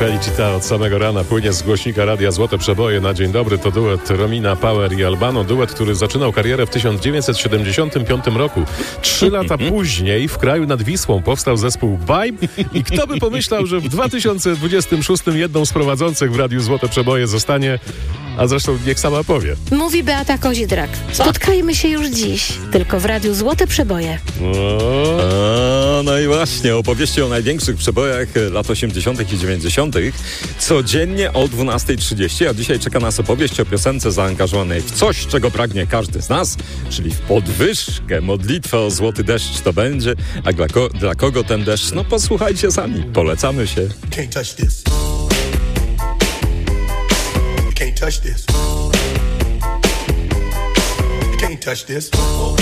Felicita od samego rana płynie z głośnika Radia Złote Przeboje na dzień dobry. To duet Romina Power i Albano. Duet, który zaczynał karierę w 1975 roku. 3 lata później w kraju nad Wisłą powstał zespół Vibe i kto by pomyślał, że w 2026 jedną z prowadzących w Radiu Złote Przeboje zostanie, a zresztą niech sama powie. Mówi Beata Kozidrak. Spotkajmy się już dziś, tylko w Radiu Złote Przeboje. No i właśnie, opowieści o największych przebojach lat 80. i 90. codziennie o 12:30, a dzisiaj czeka nas opowieść o piosence zaangażowanej w coś, czego pragnie każdy z nas, czyli w podwyżkę, modlitwę o złoty deszcz to będzie, a dla kogo ten deszcz? No posłuchajcie sami, polecamy się. Can't touch this. You can't touch this. You can't touch this.